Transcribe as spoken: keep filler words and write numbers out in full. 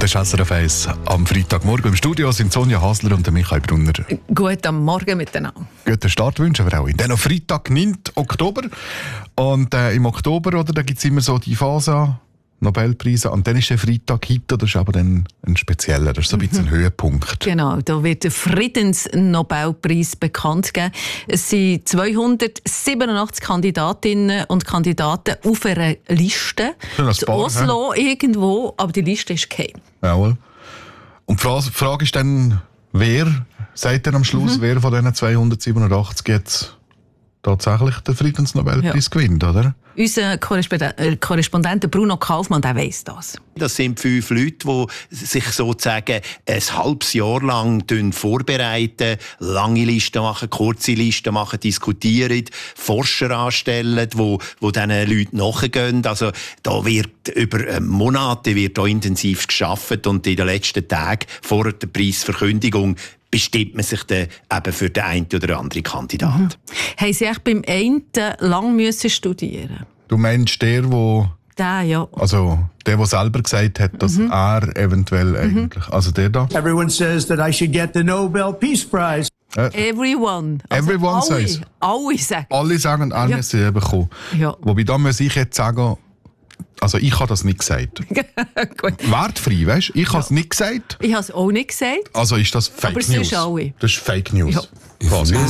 Das ist S R F eins am Freitagmorgen. Im Studio sind Sonja Hasler und Michael Brunner. Guten Morgen miteinander. Guten Start wünschen wir auch Ihnen. Dann am Freitag, neunten Oktober. Und äh, im Oktober oder, da gibt es immer so die Phase, Nobelpreise. Und dann ist der Freitag heute, das ist aber dann ein spezieller, das ist so ein bisschen ein Höhepunkt. Genau, da wird der Friedensnobelpreis bekannt gegeben. Es sind zweihundertsiebenundachtzig Kandidatinnen und Kandidaten auf einer Liste. In Oslo he? irgendwo, aber die Liste ist geheim. Jawohl. Und die Frage, Frage ist dann, wer, sagt dann am Schluss, mhm. wer von diesen zweihundertsiebenundachtzig jetzt tatsächlich den Friedensnobelpreis ja. gewinnt, oder? Unser Korrespondent, äh, Korrespondent Bruno Kaufmann, der weiss das. Das sind fünf Leute, die sich sozusagen ein halbes Jahr lang vorbereiten, lange Listen machen, kurze Listen machen, diskutieren, Forscher anstellen, die, die diesen Leuten nachgehen. Also da wird über Monate wird da intensiv gearbeitet und in den letzten Tagen vor der Preisverkündigung bestimmt man sich dann eben für den einen oder anderen Kandidat. Mhm. Haben Sie echt beim einen lang müssen studieren? Du meinst der, der... Der, ja. Also der, der selber gesagt hat, dass mhm. er eventuell mhm. eigentlich... Also der da. Everyone says that I should get the Nobel Peace Prize. Äh, Everyone. Also everyone alle, says. Alle sagen. Alle sagen, alle ja. sie bekommen. Ja. Wobei, da muss ich jetzt sagen... Also ich habe das nicht gesagt. Wertfrei, weißt du? Ich habe es ja. nicht gesagt. Ich habe es auch nicht gesagt. Also ist das Fake aber News. Aber alle. Das ist Fake News. Ja. Quasi.